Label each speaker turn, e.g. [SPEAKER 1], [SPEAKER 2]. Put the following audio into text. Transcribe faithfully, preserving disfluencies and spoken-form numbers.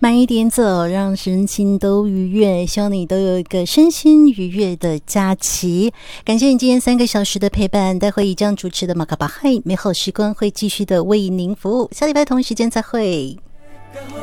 [SPEAKER 1] 慢一点走，让身心都愉悦，希望你都有一个身心愉悦的假期。感谢你今天三个小时的陪伴，待会以这样主持的马卡巴嗨美好时光会继续的为您服务，下礼拜同一时间再会。